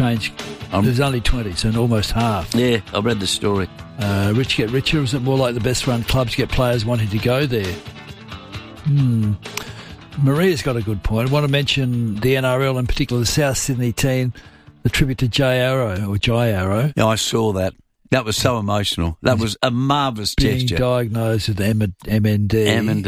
changed. There's only 20, so almost half. Yeah, I read the story. Rich get richer. Is it more like the best-run clubs get players wanting to go there? Maria's got a good point. I want to mention the NRL, in particular the South Sydney team, the tribute to Jai Arrow. Yeah, I saw that. That was so emotional. That was a marvellous gesture. Being diagnosed with MND.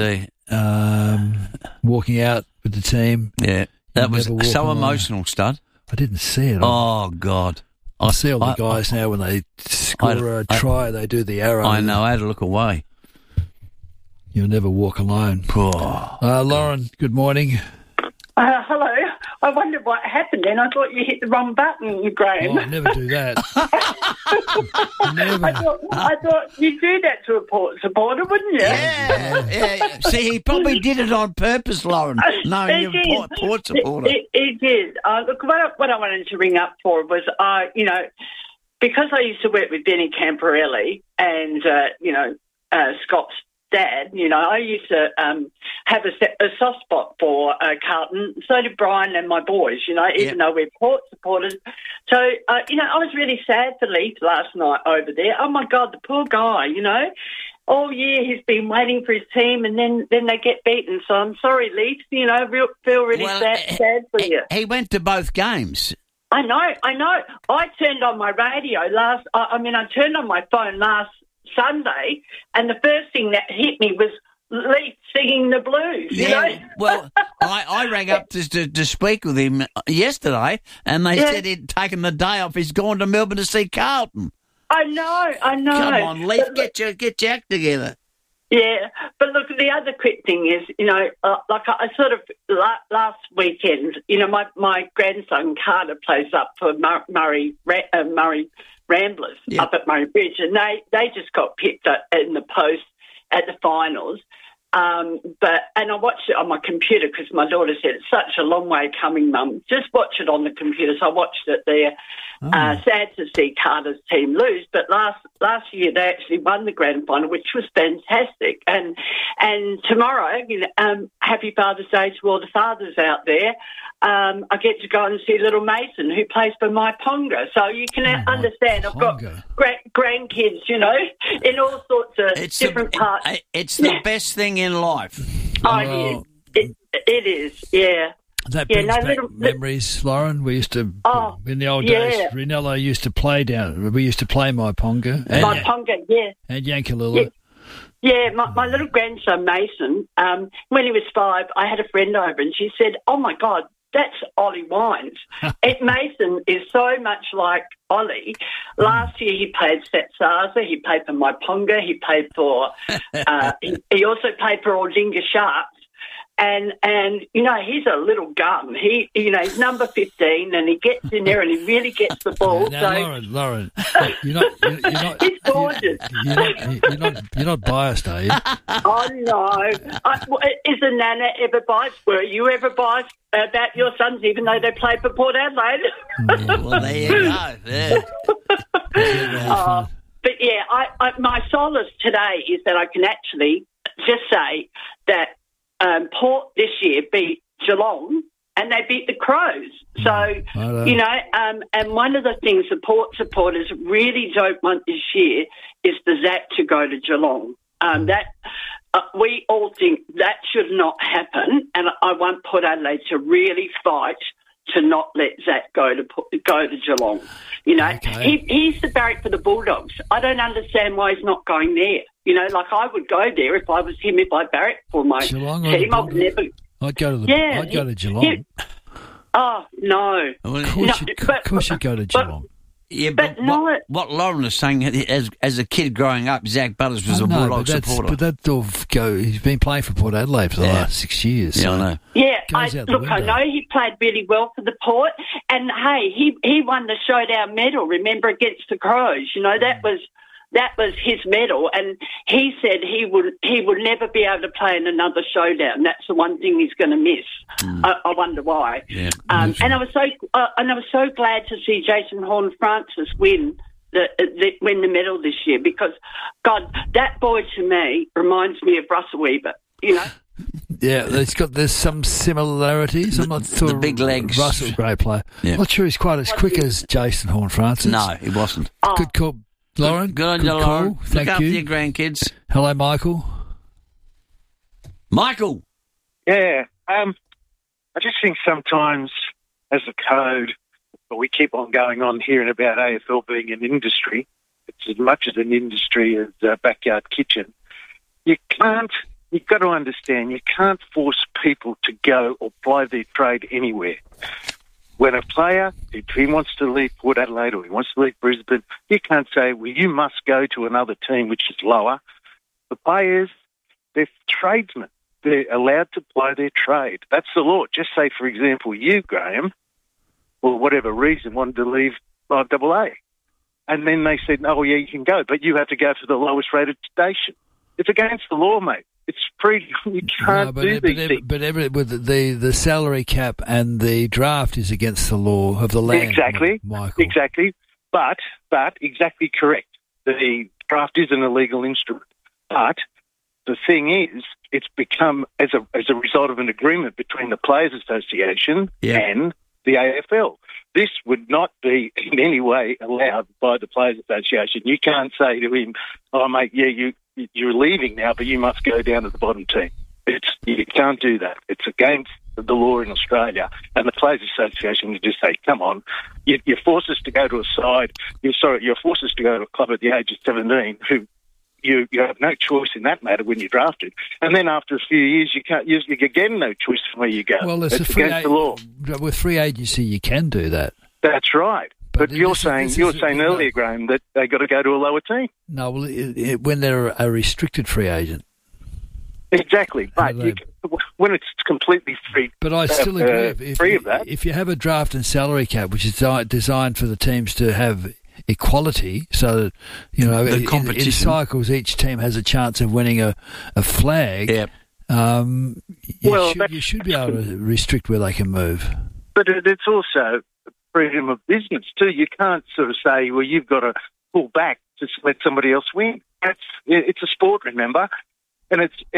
Walking out with the team. Yeah, that was so emotional, Stud. I didn't see it. Oh, God. I see all the guys now when they score a try, they do the arrow. I know, I had to look away. You'll never walk alone. Lauren, good morning. Hello. I wondered what happened then. I thought you hit the wrong button, Graham. Oh, I never do that. Never. I thought you'd do that to a Port supporter, wouldn't you? Yeah. See, he probably did it on purpose, Lauren. No, you're a Port supporter. He did. Look, what I wanted to ring up for was, because I used to work with Benny Camporelli and, Scott's dad, I used to have a soft spot for Carlton. So did Brian and my boys, even though we're Port supporters. So, I was really sad for Leith last night over there. Oh, my God, the poor guy, all year he's been waiting for his team and then they get beaten. So I'm sorry, Leith, feel really sad for you. He went to both games. I know. I turned on my radio I turned on my phone last Sunday, and the first thing that hit me was Leith singing the blues, you know? Well, I rang up to speak with him yesterday, and they said he'd taken the day off. He's gone to Melbourne to see Carlton. I know. Come on, Leith, get your act together. Yeah, but look, the other quick thing is, I sort of, last weekend, my grandson Carter plays up for Murray Ramblers up at Murray Bridge, and they just got picked in the post at the finals. And I watched it on my computer because my daughter said, it's such a long way coming, Mum. Just watch it on the computer. So I watched it there. Sad to see Carter's team lose, but last year they actually won the grand final, which was fantastic. And tomorrow, happy Father's Day to all the fathers out there. I get to go and see little Mason, who plays for my Ponga. So you can understand, I've got grandkids, in all sorts of different parts. It's the best thing in life. It is, yeah. That brings back memories, Lauren. We used to, in the old days, Rinello used to play down. We used to play my Ponga. And Yankalilla. Yeah, my little grandson, Mason, when he was 5, I had a friend over and she said, oh, my God, that's Ollie Wines. Mason is so much like Ollie. Last year he played Setsaza, he played for my Ponga, he played for, he also played for Aldinga Sharks. And he's a little gum. He's number 15, and he gets in there and he really gets the ball. Now, Lauren, you're not. He's gorgeous. You're not biased, are you? Oh no! Is the Nana ever biased? Were you ever biased about your sons, even though they played for Port Adelaide? Well, there you go. Yeah. But yeah, my solace today is that I can actually just say that. Port this year beat Geelong and they beat the Crows. So, and one of the things the Port supporters really don't want this year is the Zach to go to Geelong. We all think that should not happen, and I want Port Adelaide to really fight to not let Zach go to Geelong. He's the barrack for the Bulldogs. I don't understand why he's not going there. I would go there if I was him, if I barracked for my Geelong team. I'd go to Geelong. Yeah. Oh, no. Of course you'd go to Geelong. Yeah, but what Lauren is saying, as a kid growing up, Zach Butters was a Bulldog supporter. But that all he's been playing for Port Adelaide for the last 6 years. Yeah, I know. Yeah, I know he played really well for the Port, and hey, he won the Showdown medal. Remember, against the Crows? That was his medal, and he said he would never be able to play in another Showdown. That's the one thing he's going to miss. I wonder why. Yeah. And I was so glad to see Jason Horne-Francis win the medal this year, because God, that boy to me reminds me of Russell Weaver. Yeah, there's some similarities. I'm not sure. The big legs. Russell, great player. Yeah. I'm not sure he's quite as quick as Jason Horne-Francis. No, he wasn't. Good call, Lauren. Good on you, Lauren. Look after your grandkids. Hello, Michael. Michael. Yeah. I just think sometimes as a code, but we keep on going on hearing about AFL being an industry. It's as much as an industry as a backyard kitchen. You've got to understand, you can't force people to go or ply their trade anywhere. When a player, if he wants to leave Port Adelaide or he wants to leave Brisbane, you can't say, well, you must go to another team which is lower. The players, they're tradesmen. They're allowed to ply their trade. That's the law. Just say, for example, you, Graham, for whatever reason, wanted to leave 5AA. And then they said, oh, yeah, you can go, but you have to go to the lowest rated station. It's against the law, mate. It's free. You can't do these things. But with the salary cap and the draft is against the law of the land. Exactly, Michael. Exactly. But exactly correct. The draft is an illegal instrument. But the thing is, it's become as a result of an agreement between the Players Association and the AFL. This would not be in any way allowed by the Players Association. You can't say to him, oh, mate, you're leaving now, but you must go down to the bottom team. You can't do that. It's against the law in Australia. And the Players Association would just say, come on, you're forced us to go to a side. You're forced us to go to a club at the age of 17 who you have no choice in that matter when you're drafted. And then after a few years, you get again no choice from where you go. Well, it's against the law. With free agency, you can do that. That's right. But you're saying earlier, Graham, that they got to go to a lower team. No, well, when they're a restricted free agent. Exactly, but when it's completely free. But I still agree. Free of that. If you have a draft and salary cap, which is designed for the teams to have equality, so that in cycles each team has a chance of winning a flag. Yep. You should be able to restrict where they can move. But it's also freedom of business too. You can't sort of say, well, you've got to pull back to let somebody else win. It's a sport, remember, and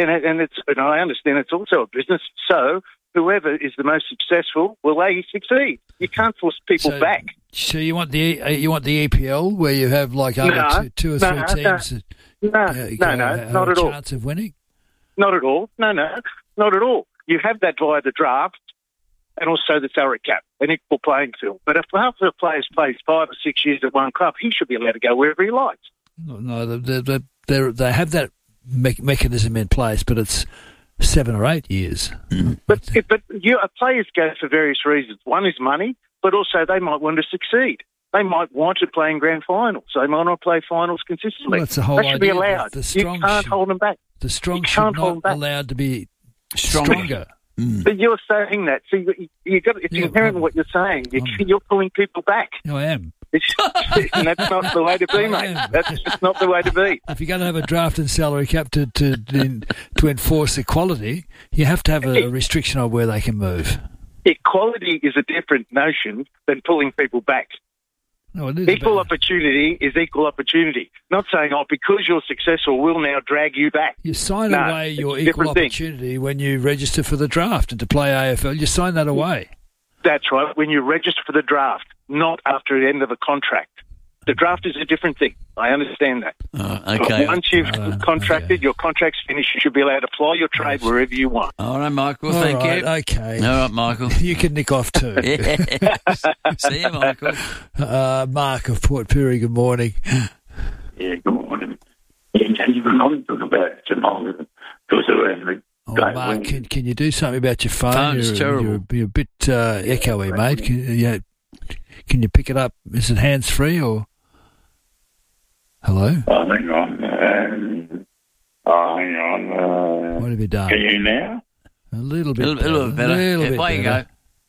I understand it's also a business. So whoever is the most successful, will they succeed? You can't force people back. So you want the EPL where you have like two or three teams? No, not at all. Chance of winning? Not at all. No, not at all. You have that via the draft and also the salary cap, an equal playing field. But if half of the players plays 5 or 6 years at one club, he should be allowed to go wherever he likes. No, they have that mechanism in place, but it's 7 or 8 years. But players go for various reasons. One is money, but also they might want to succeed. They might want to play in grand finals. They might not play finals consistently. Well, that's the whole idea. Should be allowed. You can't hold them back. The strong should not allowed to be stronger. But you're saying that. So it's inherent in what you're saying. You're pulling people back. No, I am. And that's not the way to be, mate. That's just not the way to be. If you're going to have a draft and salary cap to enforce equality, you have to have a restriction on where they can move. Equality is a different notion than pulling people back. No, it is equal opportunity is equal opportunity. Not saying, because you're successful, we'll now drag you back. You sign away your equal opportunity when you register for the draft and to play AFL. You sign that away. That's right, when you register for the draft, not after the end of a contract. The draft is a different thing. I understand that. Okay. But once you've contracted, your contract's finished, you should be allowed to ply your trade wherever you want. All right, Michael, thank you. Okay. All right, Michael. You can nick off too. See you, Michael. Mark of Port Pirie, good morning. Yeah, good morning. You can only talk about Jamal because around Mark, can you do something about your phone? Phone's terrible. You're a bit echoey, mate. Can you pick it up? Is it hands-free or... Hello? Hang on. Hang on. What have you done? Can you now? A little bit better. A little bit better. There you go.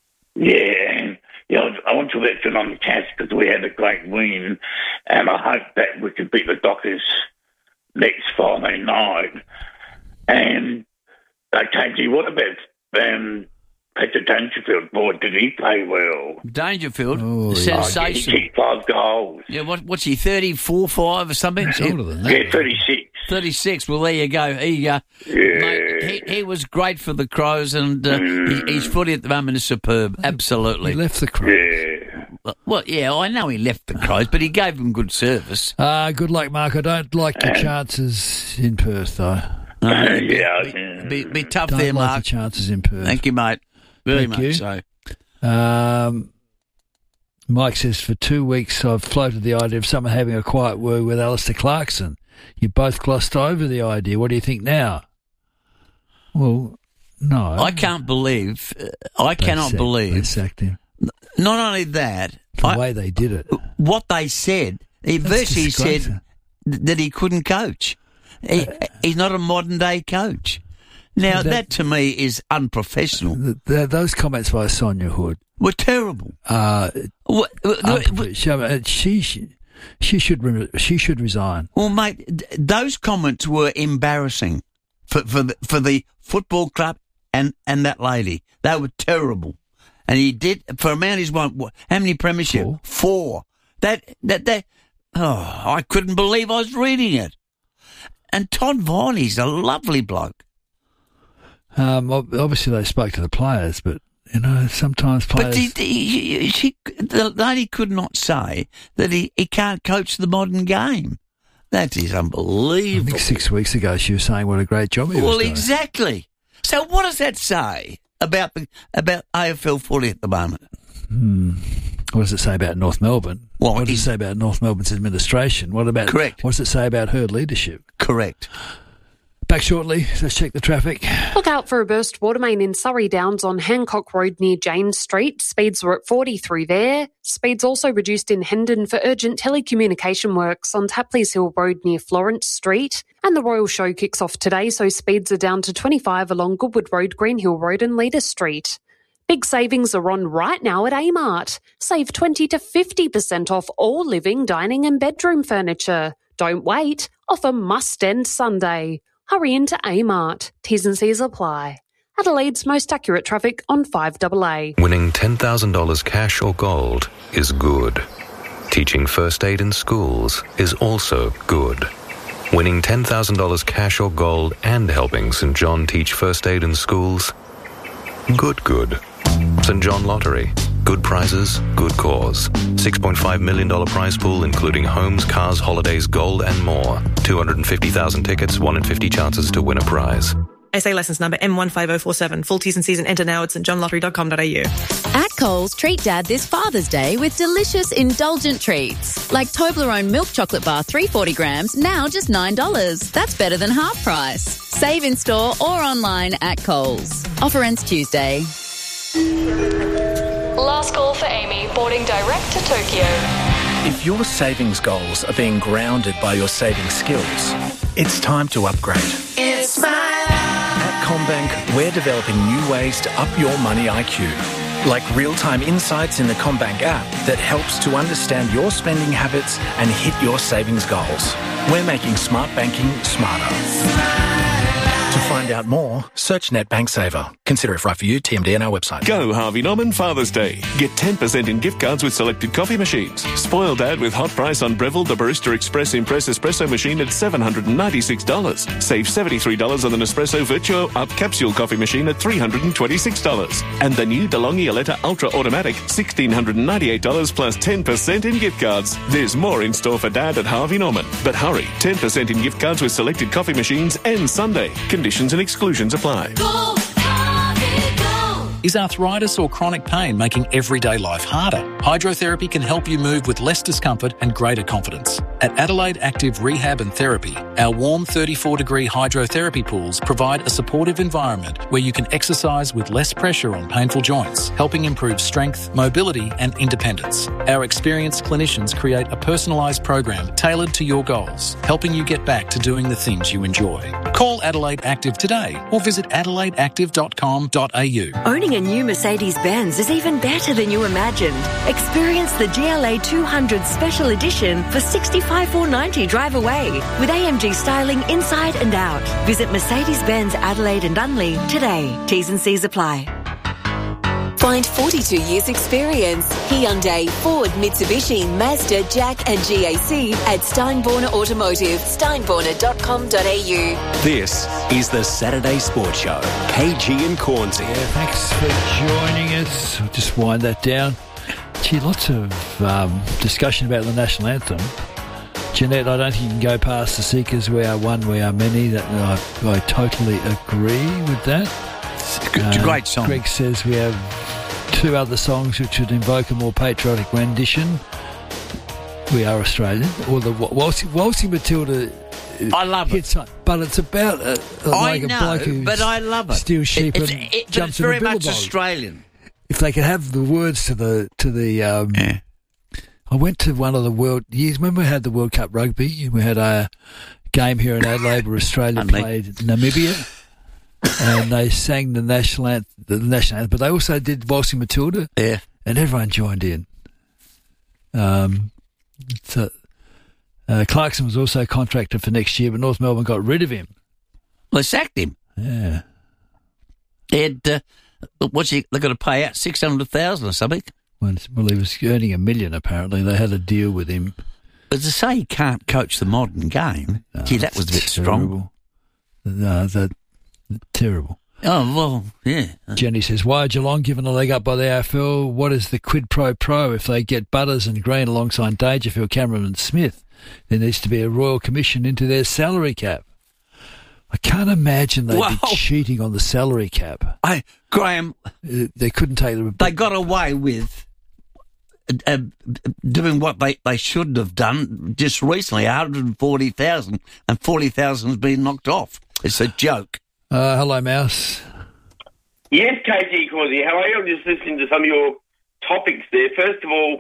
Yeah, I want to let you on the Cats because we had a great win, and I hope that we can beat the Dockers next Friday night. And, okay, what about... Peter Dangerfield, boy, did he play well? Dangerfield? Sensation. He kicked 5 goals. Yeah, what's he, 34, 5 or something? He's older than that. Yeah, 36. 36. Well, there you go. Mate, he was great for the Crows, and his footy at the moment is superb. Absolutely. He left the Crows. Yeah. Well, yeah, I know he left the Crows, but he gave them good service. Good luck, Mark. I don't like your chances in Perth, though. Be tough Don't there, like Mark. the chances in Perth. Thank you, mate. Very Thank much you. so. Mike says, for 2 weeks I've floated the idea of someone having a quiet word with Alistair Clarkson. You both glossed over the idea. What do you think now? Well, no. I can't believe, I cannot They believe, sacked him. not only that, The way they did it. what they said, he That's virtually disgraceful. said that he couldn't coach. He's not a modern day coach. Now, that to me is unprofessional. Those comments by Sonia Hood Were terrible. She should resign. Well, mate, those comments were embarrassing for the football club and that lady. They were terrible. And he did, for a man who's won, how many premierships? 4. I couldn't believe I was reading it. And Todd Viney's a lovely bloke. Obviously they spoke to the players, but, sometimes players... But the lady could not say that he can't coach the modern game. That is unbelievable. I think 6 weeks ago she was saying what a great job he was doing. Well, exactly. So what does that say about AFL footy at the moment? What does it say about North Melbourne? Well, what does it say about North Melbourne's administration? Correct. What does it say about her leadership? Correct. Back shortly. Let's check the traffic. Look out for a burst water main in Surrey Downs on Hancock Road near James Street. Speeds were at 40 through there. Speeds also reduced in Hendon for urgent telecommunication works on Tapley's Hill Road near Florence Street. And the Royal Show kicks off today, so speeds are down to 25 along Goodwood Road, Greenhill Road and Leader Street. Big savings are on right now at Amart. Save 20 to 50% off all living, dining and bedroom furniture. Don't wait. Offer must end Sunday. Hurry into Amart. T's and C's apply. Adelaide's most accurate traffic on 5AA. Winning $10,000 cash or gold is good. Teaching first aid in schools is also good. Winning $10,000 cash or gold and helping St. John teach first aid in schools? Good. St. John Lottery. Good prizes, good cause. $6.5 million prize pool including homes, cars, holidays, gold and more. 250,000 tickets, 1 in 50 chances to win a prize. SA licence number M15047. Full T's and C's and enter now at stjohnlottery.com.au. At Coles, treat Dad this Father's Day with delicious, indulgent treats. Like Toblerone milk chocolate bar, 340 grams, now just $9. That's better than half price. Save in store or online at Coles. Offer ends Tuesday. Last call for Amy, boarding direct to Tokyo. If your savings goals are being grounded by your saving skills, it's time to upgrade. It's my life. At CommBank, we're developing new ways to up your money IQ, like real-time insights in the CommBank app that helps to understand your spending habits and hit your savings goals. We're making smart banking smarter. To find out more, search NetBank Saver. Consider if right for you. TMD on our website. Go Harvey Norman Father's Day. Get 10% in gift cards with selected coffee machines. Spoil Dad with hot price on Breville the Barista Express Impress Espresso machine at $796. Save $73 on the Nespresso Virtuo Up Capsule coffee machine at $326. And the new DeLonghi Aletta Ultra Automatic, $1,698 plus 10% in gift cards. There's more in store for Dad at Harvey Norman. But hurry, 10% in gift cards with selected coffee machines ends Sunday. Conditions and exclusions apply. Is arthritis or chronic pain making everyday life harder? Hydrotherapy can help you move with less discomfort and greater confidence. At Adelaide Active Rehab and Therapy, our warm 34-degree hydrotherapy pools provide a supportive environment where you can exercise with less pressure on painful joints, helping improve strength, mobility and independence. Our experienced clinicians create a personalised program tailored to your goals, helping you get back to doing the things you enjoy. Call Adelaide Active today or visit adelaideactive.com.au. Owning a new Mercedes-Benz is even better than you imagined. Experience the GLA 200 Special Edition for $65,490 drive away with AMG styling inside and out. Visit Mercedes-Benz Adelaide and Unley today. T's and C's apply. Find 42 years experience. Hyundai, Ford, Mitsubishi, Mazda, Jack and GAC at Steinborner Automotive, steinborner.com.au. This is the Saturday Sports Show. KG and Cornsey. Yeah, thanks for joining us. We'll just wind that down. Gee, lots of discussion about the national anthem. Jeanette, I don't think you can go past the Seekers. We are one, we are many. That I totally agree with that. It's a great song. Greg says we have two other songs which would invoke a more patriotic rendition. We Are Australian, or the Waltzing Matilda. I love it. But it's about a bloke who but I love it. steals sheep and jumps it's very in a much billabong. Australian. If they could have the words to the I went to one of the World years. Remember we had the World Cup rugby? We had a game here in Adelaide where Australia played Namibia, and they sang the national anthem. But they also did Waltzing Matilda, and everyone joined in. Clarkson was also contracted for next year, but North Melbourne got rid of him. They sacked him. Yeah. They had they're going to pay out $600,000 or something. Well, he was earning $1 million, apparently. They had a deal with him. But to say he can't coach the modern game, gee, that was a bit strong. No, that's terrible. Oh, well, yeah. Jenny says, why are Geelong given a leg up by the AFL? What is the quid pro if they get Butters and Green alongside Dangerfield, Cameron and Smith? There needs to be a royal commission into their salary cap. I can't imagine they'd be cheating on the salary cap. Graham, they couldn't take the... They got away with doing what they should have done just recently, 140,000, and 40,000 has been knocked off. It's a joke. Hello, Mouse. Yes, KG Cornsey, how are you? I'm just listening to some of your topics there. First of all,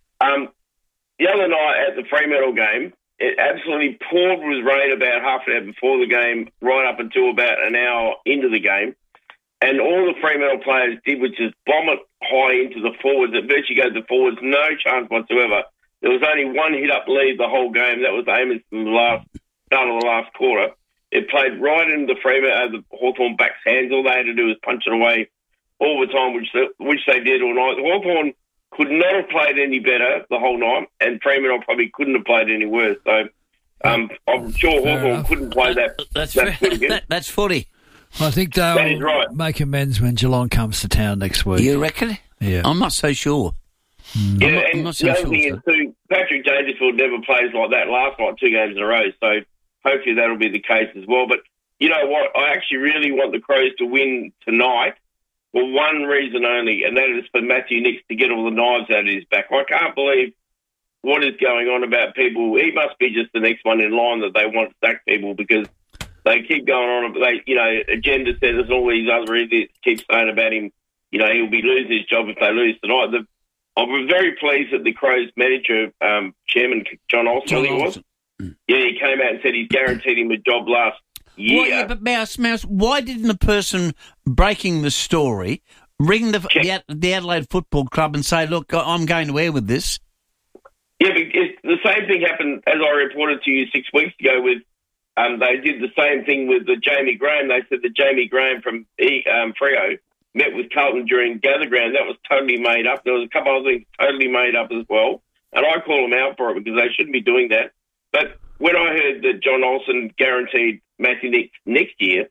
the other night at the Fremantle game, it absolutely poured with rain about half an hour before the game, right up until about an hour into the game. And all the Fremantle players did was just bomb it high into the forwards. It virtually goes to the forwards, no chance whatsoever. There was only one hit-up lead the whole game. That was Amos in the start of the last quarter. It played right into the Fremantle, the Hawthorn back's hands. All they had to do was punch it away all the time, which they did all night. Hawthorn could not have played any better the whole night, and Fremantle probably couldn't have played any worse. So I'm sure Hawthorn couldn't play that. That's good again. That's footy. I think they'll make amends when Geelong comes to town next week. You reckon? Yeah. I'm not so sure. Yeah, I'm and not so the other sure. thing is too, Patrick Dangerfield never plays like that last night, 2 games in a row, so hopefully that'll be the case as well. But you know what? I actually really want the Crows to win tonight for one reason only, and that is for Matthew Nicks to get all the knives out of his back. I can't believe what is going on about people. He must be just the next one in line that they want to sack people, because they keep going on. Agenda says and all these other idiots keep saying about him, he'll be losing his job if they lose tonight. I'm very pleased that the Crows manager, Chairman John Olsen, he came out and said he's guaranteed him a job last year. Well, yeah, but Mouse, why didn't the person breaking the story ring the Adelaide Football Club and say, look, I'm going to air with this? Yeah, but the same thing happened, as I reported to you 6 weeks ago with, they did the same thing with the Jamie Graham. They said that Jamie Graham from Freo met with Carlton during Gather Ground. That was totally made up. There was a couple of things totally made up as well. And I call them out for it because they shouldn't be doing that. But when I heard that John Olsen guaranteed Matthew Nicks next year,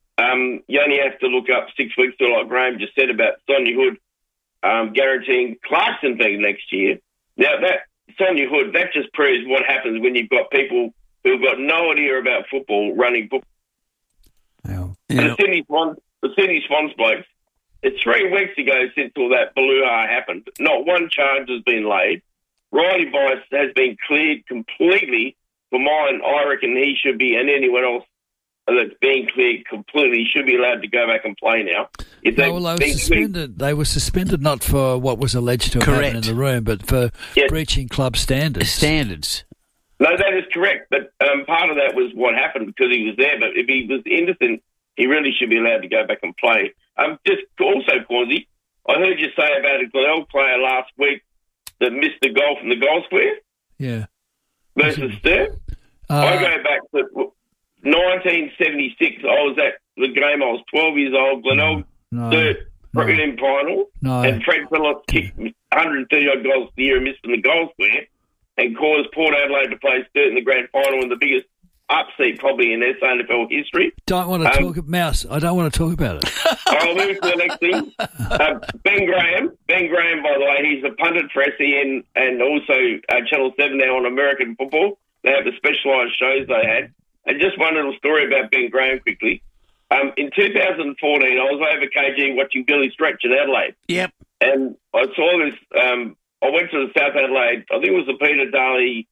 you only have to look up 6 weeks ago, like Graham just said, about Sonia Hood guaranteeing Clarkson being next year. Now, that Sonia Hood, that just proves what happens when you've got people who've got no idea about football running football. Yeah. The Sydney Swans blokes, it's 3 weeks ago since all that brouhaha happened. Not one charge has been laid. Riley Bice has been cleared completely. For mine, I reckon he should be, and anyone else that's being cleared completely should be allowed to go back and play now. They were suspended not for what was alleged to have happened in the room, but for breaching club standards. No, that is correct. But part of that was what happened because he was there. But if he was innocent, he really should be allowed to go back and play. Just also, Cornsey, I heard you say about a Glenelg player last week that missed the goal from the goal square. Yeah. Versus Sturt. I go back to 1976. I was at the game. I was 12 years old. Glenelg, Sturt, prelim final, No. and Fred Phillips kicked 130-odd goals the year and missed from the goal square and caused Port Adelaide to place third in the grand final and the biggest upset probably in SANFL history. Don't want to talk, Mouse. I don't want to talk about it. I'll move to the next thing. Ben Graham, by the way, he's a pundit for SEN and also Channel 7 now on American football. They have the specialised shows they had. And just one little story about Ben Graham quickly. In 2014, I was over KG watching Billy Stretch in Adelaide. Yep. And I saw this, I went to the South Adelaide, I think it was the Peter Daly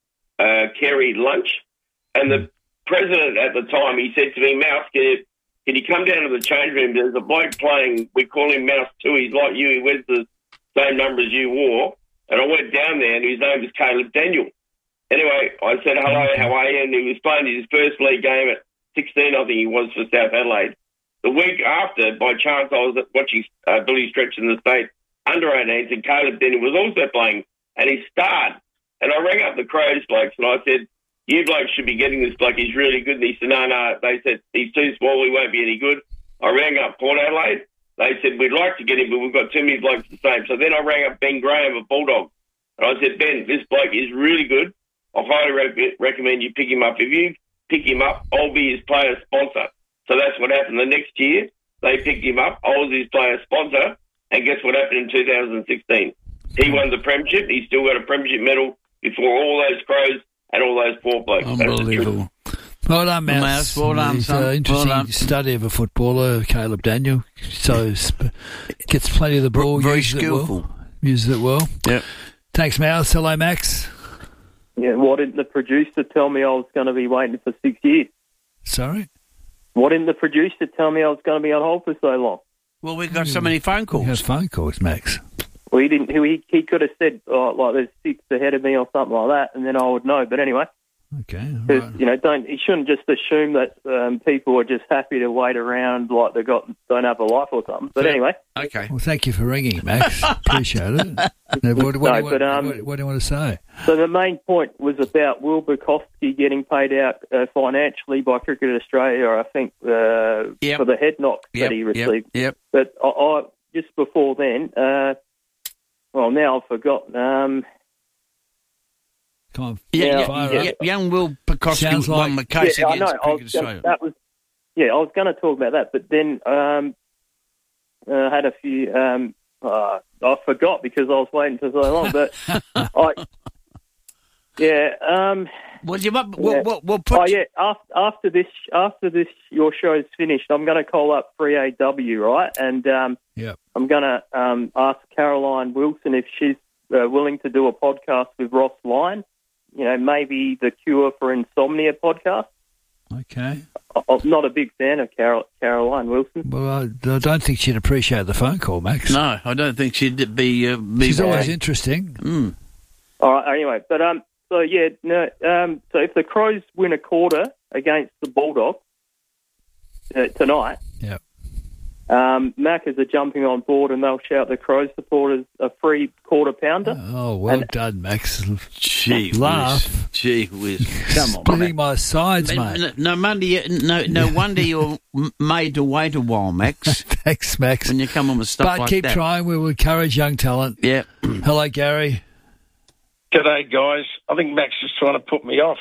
Carey lunch, and the president at the time, he said to me, Mouse, can you come down to the change room? There's a bloke playing, we call him Mouse 2, he's like you, he wears the same number as you wore. And I went down there, and his name was Caleb Daniel. Anyway, I said, hello, how are you? And he was playing his first league game at 16, I think he was, for South Adelaide. The week after, by chance, I was watching Billy Stretch in the State under 18s, and Caleb Daniel was also playing, and he starred. And I rang up the Crows blokes, and I said, you blokes should be getting this bloke, he's really good. And he said, no, they said, he's too small, he won't be any good. I rang up Port Adelaide. They said, we'd like to get him, but we've got too many blokes the same. So then I rang up Ben Graham of Bulldog, and I said, Ben, this bloke is really good. I highly recommend you pick him up. If you pick him up, I'll be his player sponsor. So that's what happened. The next year, they picked him up. I was his player sponsor. And guess what happened in 2016? He won the premiership. He's still got a premiership medal before all those Crows and all those poor blokes. Unbelievable. Well done, Mouse. Well done, He's son. an interesting study of a footballer, Caleb Daniel. So gets plenty of the ball. Very skillful. Uses it well. Yep. Thanks, Mouse. Hello, Max. Yeah, why didn't the producer tell me I was going to be waiting for 6 years? Sorry? Why didn't the producer tell me I was going to be on hold for so long? Well, we've got so many phone calls. We have phone calls, Max. Well, he didn't. He could have said, like, there's 6 ahead of me or something like that, and then I would know. But anyway. Okay. Right. You shouldn't just assume that people are just happy to wait around like don't have a life or something. But anyway. Okay. Well, thank you for ringing, Max. Appreciate it. What do you want to say? So the main point was about Will Bukowski getting paid out financially by Cricket Australia, I think, for the head knock that he received. Yep. But I just before then, now I've forgotten. Come on. Young Will Bukowski won the case against Cricket Australia. I was going to talk about that, but then had a few. I forgot because I was waiting for so long. But after this, your show's finished. I'm going to call up 3AW, right? And I'm going to ask Caroline Wilson if she's willing to do a podcast with Ross Lyon. Maybe the Cure for Insomnia podcast. Okay. I'm not a big fan of Caroline Wilson. Well, I don't think she'd appreciate the phone call, Max. No, I don't think she'd be. She's always interesting. All right. Anyway, but so if the Crows win a quarter against the Bulldogs tonight, Maccas are jumping on board and they'll shout the Crows supporters a free quarter pounder. Oh, well done, Max. Gee laugh. Gee whiz. Come on, splitting my sides, mate. No wonder you're made to wait a while, Max. Thanks, Max. When you come on with stuff like that. But keep trying. We will encourage young talent. Yeah. Hello, Gary. G'day, guys. I think Max is trying to put me off.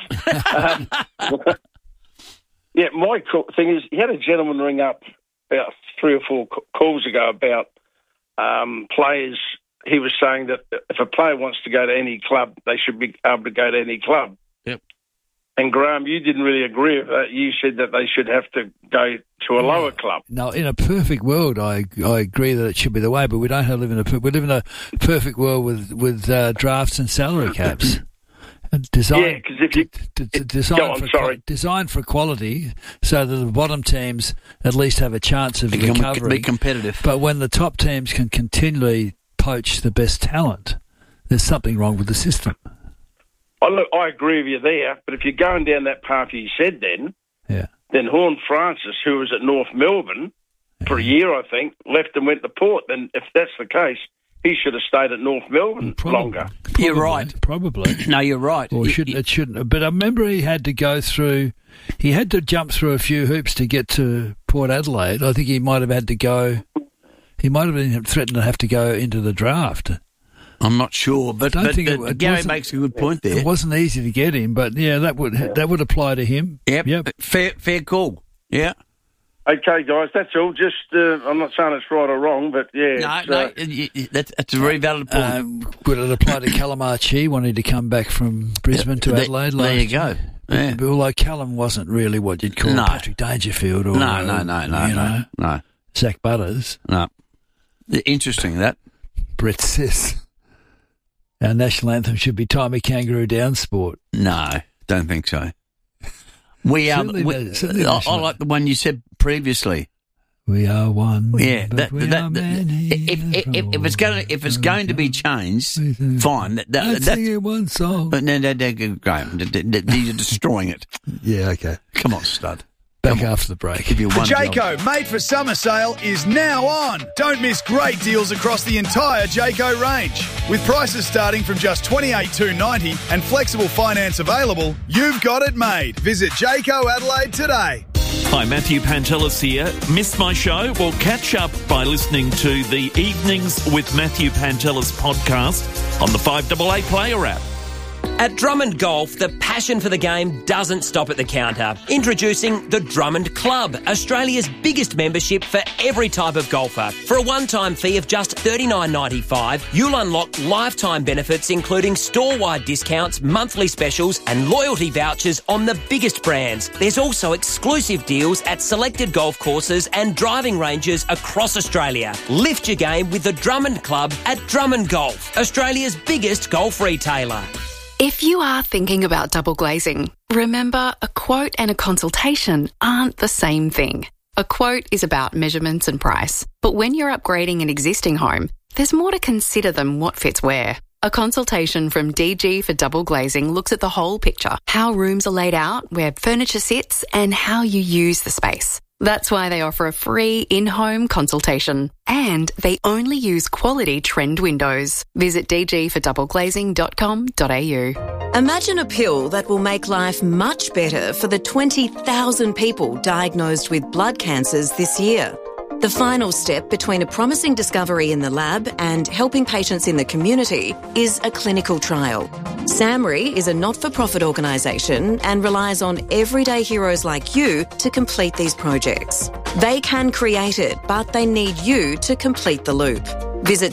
My thing is, he had a gentleman ring up about 3 or 4 calls ago about players. He was saying that if a player wants to go to any club, they should be able to go to any club. Yep. And Graham, you didn't really agree with that. You said that they should have to go to a lower club. No, in a perfect world, I agree that it should be the way, but we don't live in a perfect world with drafts and salary caps. Designed for equality, so that the bottom teams at least have a chance of recovering. Be competitive. But when the top teams can continually poach the best talent, there's something wrong with the system. I agree with you there, but if you're going down that path you said then Horn Francis, who was at North Melbourne for a year, I think, left and went to Port. Then if that's the case, he should have stayed at North Melbourne longer. You're right. Probably. No, you're right. Or it shouldn't. But I remember he had to jump through a few hoops to get to Port Adelaide. I think he might have had to go He might have been threatened to have to go into the draft. I'm not sure, but Gary makes a good point there. It wasn't easy to get him, but yeah, that would apply to him. Yep. Fair call. Yeah. Okay, guys, that's all. Just, I'm not saying it's right or wrong, but yeah. That's a very valid point. Would it apply to Callum Archie wanting to come back from Brisbane to Adelaide? There you go. Yeah. Although Callum wasn't really what you'd call Patrick Dangerfield or no. Zach Butters. No. Interesting, that. Brett says our national anthem should be Tie Me Kangaroo Down Sport. No, don't think so. I like the one you said previously. We are one. Yeah, if it's going to be changed, fine. That's singing one song. But no, Graham, you're destroying it. Yeah, okay. Come on, stud. Back after the break. The Jayco Made for Summer sale is now on. Don't miss great deals across the entire Jayco range. With prices starting from just $28,290 and flexible finance available, you've got it made. Visit Jayco Adelaide today. Hi, Matthew Pantelis here. Missed my show? Well, catch up by listening to the Evenings with Matthew Pantelis podcast on the 5AA Player app. At Drummond Golf, the passion for the game doesn't stop at the counter. Introducing the Drummond Club, Australia's biggest membership for every type of golfer. For a one-time fee of just $39.95, you'll unlock lifetime benefits including store-wide discounts, monthly specials and loyalty vouchers on the biggest brands. There's also exclusive deals at selected golf courses and driving ranges across Australia. Lift your game with the Drummond Club at Drummond Golf, Australia's biggest golf retailer. If you are thinking about double glazing, remember a quote and a consultation aren't the same thing. A quote is about measurements and price, but when you're upgrading an existing home, there's more to consider than what fits where. A consultation from DG for Double Glazing looks at the whole picture, how rooms are laid out, where furniture sits, and how you use the space. That's why they offer a free in-home consultation. And they only use quality trend windows. Visit dgfordoubleglazing.com.au. Imagine a pill that will make life much better for the 20,000 people diagnosed with blood cancers this year. The final step between a promising discovery in the lab and helping patients in the community is a clinical trial. SAMRI is a not-for-profit organisation and relies on everyday heroes like you to complete these projects. They can create it, but they need you to complete the loop. Visit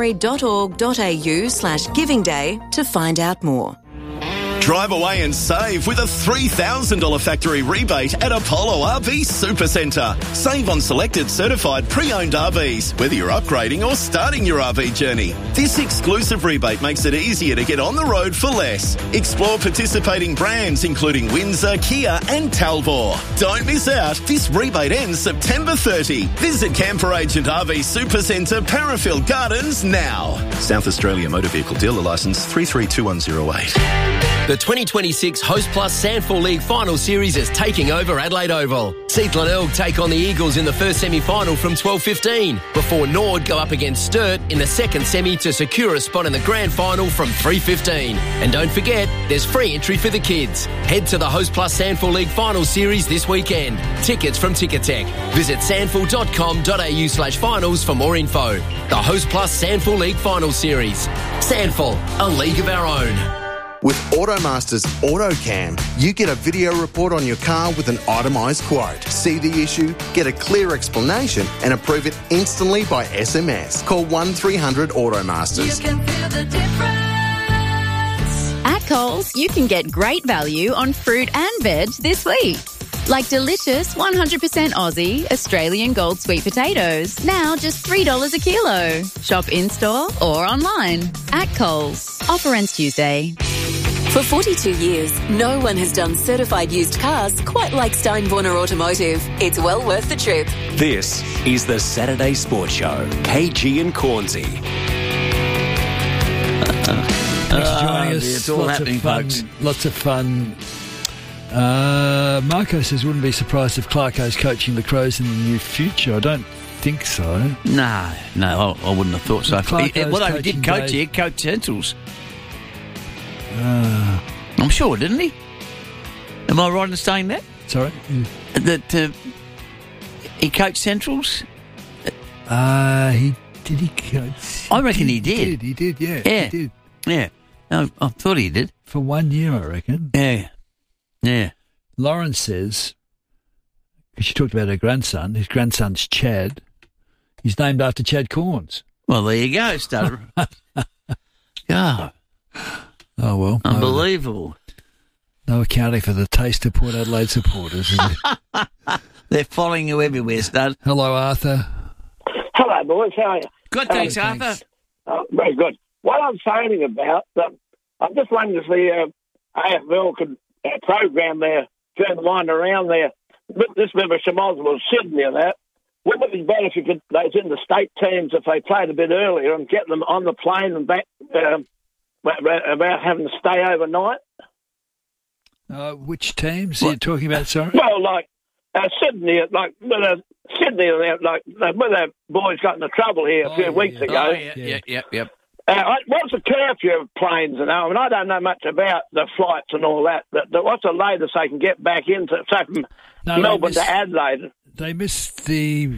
samri.org.au/Giving Day to find out more. Drive away and save with a $3,000 factory rebate at Apollo RV Supercentre. Save on selected certified pre-owned RVs, whether you're upgrading or starting your RV journey. This exclusive rebate makes it easier to get on the road for less. Explore participating brands including Windsor, Kia and Talbot. Don't miss out. This rebate ends September 30. Visit Camper Agent RV Supercentre, Parafield Gardens now. South Australia Motor Vehicle Dealer Licence 332108. The 2026 Host Plus Sandford League Final Series is taking over Adelaide Oval. Seath Glenelg take on the Eagles in the first semi-final from 12:15, before Nord go up against Sturt in the second semi to secure a spot in the grand final from 3:15. And don't forget, there's free entry for the kids. Head to the Host Plus Sandford League Final Series this weekend. Tickets from Ticketek. Visit sandford.com.au/finals for more info. The Host Plus Sandford League Final Series. Sandford, a league of our own. With Automaster's AutoCam, you get a video report on your car with an itemised quote. See the issue, get a clear explanation and approve it instantly by SMS. Call 1300 Automasters. You can feel the difference. At Coles, you can get great value on fruit and veg this week. Like delicious 100% Aussie Australian Gold sweet potatoes, now just $3 a kilo. Shop in-store or online. At Coles. Offer ends Tuesday. For 42 years, no one has done certified used cars quite like Steinborner Automotive. It's well worth the trip. This is the Saturday Sports Show. KG and Cornsey. Thanks for joining us. It's all happening, folks. Lots of fun. Marco says, wouldn't be surprised if Clarko's coaching the Crows in the near future. I don't think so. No, I wouldn't have thought so. He did coach here, coach Centrals. I'm sure, didn't he? Am I right in saying that? Sorry? That he coached Centrals? He I reckon he did. He did, yeah. Yeah. He did. Yeah. I thought he did. For 1 year, I reckon. Yeah. Yeah. Lauren says, because she talked about her grandson, his grandson's Chad. He's named after Chad Corns. Well, there you go, Stutter. God. Oh, well. Unbelievable. No accounting for the taste of Port Adelaide supporters, is it? They're following you everywhere, Stud. Hello, Arthur. Hello, boys. How are you? Good, thanks, Arthur. Very good. What I'm phoning about, I'm just wondering if the AFL could program their turn the mind around there. This bit of a schmozzle of Sydney and that. Wouldn't it be better if you could, those in the state teams, if they played a bit earlier and get them on the plane and back about having to stay overnight? Which teams are you talking about, sorry? Well, like Sydney, Sydney, when their boys got into trouble here a few weeks ago. Yep. What's the curfew of planes and all? I mean, I don't know much about the flights and all that, but what's the latest they can get back into, say, from Melbourne to Adelaide? They missed the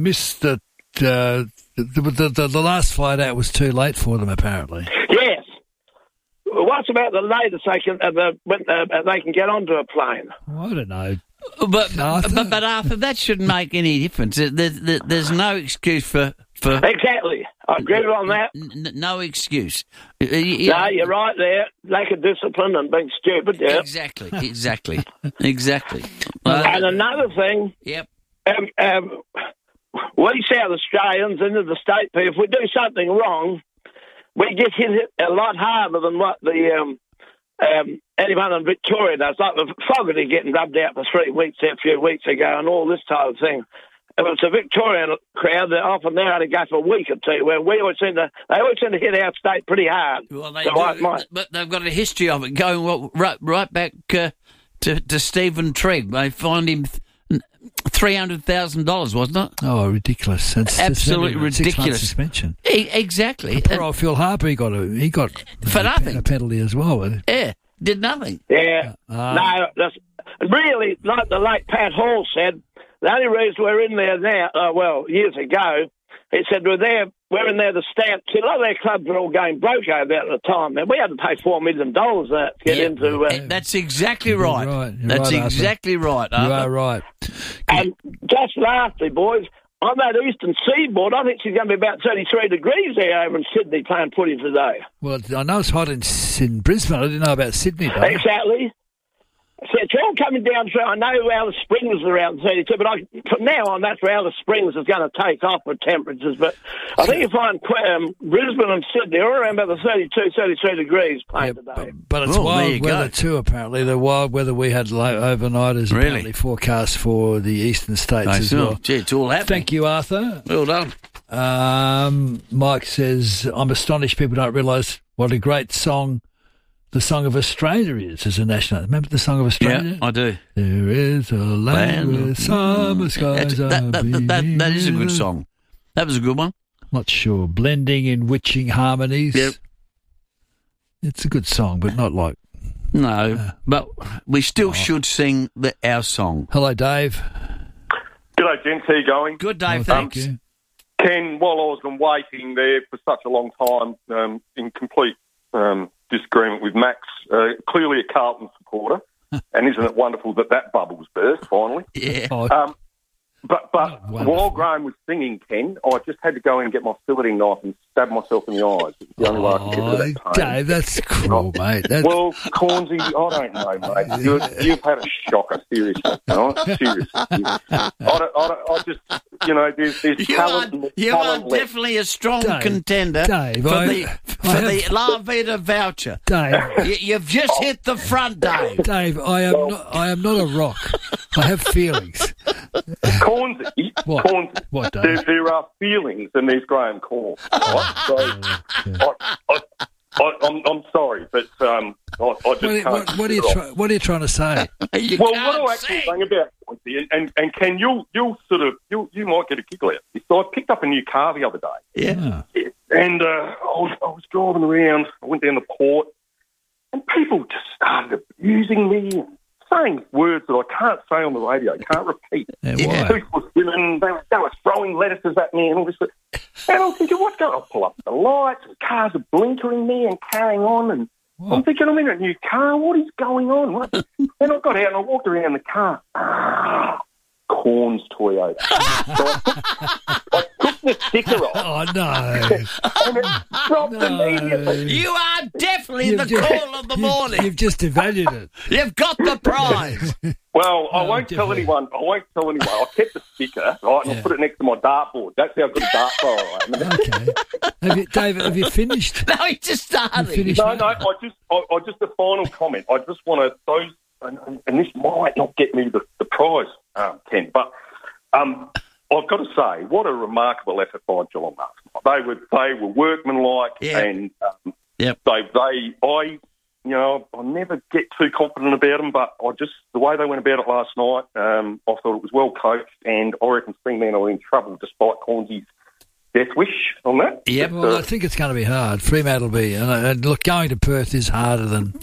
last flight out was too late for them, apparently. Yes. What's about the latest they can get onto a plane? Well, I don't know. But Arthur, that shouldn't make any difference. There's no excuse for exactly. I agree on that. No excuse. No, you're right there. Lack of discipline and being stupid. Yeah. Exactly. And another thing. Yep. We South Australians into the state people, if we do something wrong, we get hit a lot harder than what the anyone in Victoria does. Like the Fogarty getting rubbed out for 3 weeks a few weeks ago and all this type of thing. If it's a Victorian crowd, they're often there to go for a week or two, where they always seem to hit our state pretty hard. Well, they do, but they've got a history of it going right back to Stephen Trigg. They fined him $300,000, wasn't it? Oh, ridiculous! That's absolutely ridiculous. 6 months suspension. Exactly. And poor old Phil Harper, he got for nothing a penalty as well. Yeah, did nothing. Yeah, no, that's really like the late Pat Hall said. The only reason we're in there now, years ago, he said we're in there to stamp. See, a lot of their clubs were all going broke over that at the time. Man, we had to pay $4 million to get into. That's exactly right. That's exactly right. Arthur. You are right. And just lastly, boys, on that eastern seaboard, I think it's going to be about 33 degrees there over in Sydney playing footy today. Well, I know it's hot in Brisbane. I didn't know about Sydney, though. Exactly. So it's all coming down through. I know Alice Springs is around 32, but from now on, that's where Alice Springs is going to take off with temperatures. But I think you find Brisbane and Sydney are around about the 32, 33 degrees playing today. But it's wild weather too, apparently. The wild weather we had overnight is apparently forecast for the eastern states as well. Gee, it's all happening. Thank you, Arthur. Well done. Mike says, I'm astonished people don't realise what a great song the Song of Australia is as a national. Remember the Song of Australia? Yeah, I do. There is a land where summer skies are that is a good song. That was a good one. Not sure. Blending in witching harmonies. Yep. It's a good song, but not like... No, but we still should sing our song. Hello, Dave. G'day, gents. How you going? Good, Dave. Thank you. Ken, while I was waiting there for such a long time, in complete... disagreement with Max, clearly a Carlton supporter, and isn't it wonderful that bubble's burst finally? Yeah. But while Graham was singing, Ken, I just had to go in and get my filleting knife and stab myself in the eyes. It's the only way I can get rid of that pain. Dave, that's cruel, mate. Well, Cornsey, I don't know, mate. You've had a shocker, seriously. Right? Seriously. I just, there's talent. You are definitely a strong contender for the La Vida voucher. Dave. You've just hit the front, Dave. Dave, I am not a rock. I have feelings. Cornsey, What, Dave? There are feelings in these Graham calls. Right? So, I'm sorry, but I just can't. What are you trying to say? What I actually saying about Cornsey, and Ken, you might get a giggle out. So I picked up a new car the other day. Yeah. And I was driving around. I went down the port, and people just started abusing me, saying words that I can't say on the radio, can't repeat. Why? People were swimming, they were throwing lettuces at me and all this. And I'm thinking, what's going on? I pull up the lights, the cars are blinkering me and carrying on. And I'm thinking, I'm in a new car. What is going on? What? And I got out and I walked around the car. Corns Toyota. So I took the sticker off. Oh, no. And it dropped immediately. You are definitely the call of the morning. You've just devalued it. You've got the prize. Well, I won't tell anyone. I kept the sticker, right, and I put it next to my dartboard. That's how good a dartboard I am. Okay. David, have you finished? No, he just started. No, I just a final comment. I just want to, and this might not get me the prize, Ken, but I've got to say, what a remarkable effort by Geelong last night. They were workmanlike, and I never get too confident about them, but the way they went about it last night, I thought it was well coached, and I reckon Fremantle are in trouble despite Cornsy's death wish on that. Yeah, well, I think it's going to be hard. Fremantle will be, and look, going to Perth is harder than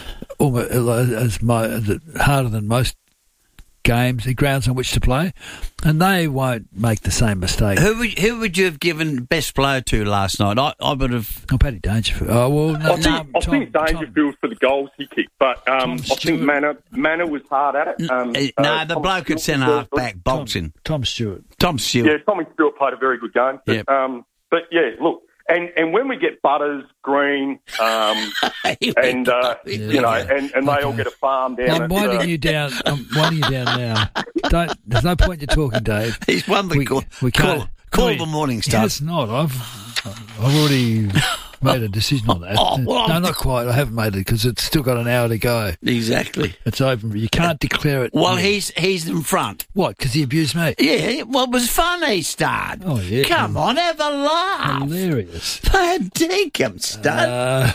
harder than most games, the grounds on which to play, and they won't make the same mistake. Who would you have given best player to last night? I would have... Paddy Dangerfield. Oh, well, no, I think Dangerfield for the goals he kicked, but I think Manor was hard at it. The bloke at centre-half back, Bolton. Tom Stewart. Yeah, Tommy Stewart played a very good game. But look, and when we get Butters, Green, and they all get a farm down. I'm winding you down. Now. There's no point in talking, Dave. He's won the call the Morning Star. It's not. I've already made a decision on that. No, not quite. I haven't made it because it's still got an hour to go. Exactly. It's open. You can't declare it. Well, he's in front. What? Because he abused me? Yeah. Well, it was fun. He started. Oh yeah. Come on, have a laugh. Hilarious. Dinkum stud.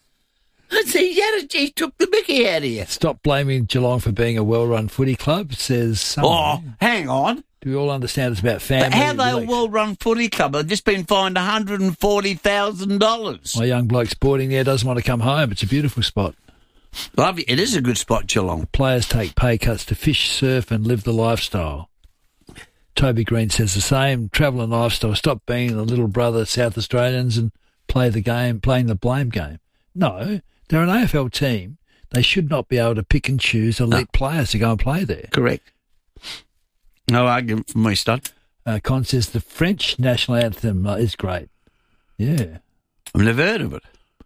He took the mickey out of you. Stop blaming Geelong for being a well-run footy club, says someone. Oh, hang on. Do we all understand it's about family? But how they a well-run footy club? They've just been fined $140,000. My young bloke sporting there doesn't want to come home. It's a beautiful spot. Lovely. It is a good spot, Geelong. Players take pay cuts to fish, surf and live the lifestyle. Toby Green says the same. Travel and lifestyle. Stop being the little brother South Australians and playing the blame game. No, they're an AFL team. They should not be able to pick and choose elite players to go and play there. Correct. No argument from me, stud. Con says the French national anthem is great. Yeah. I've never heard of it.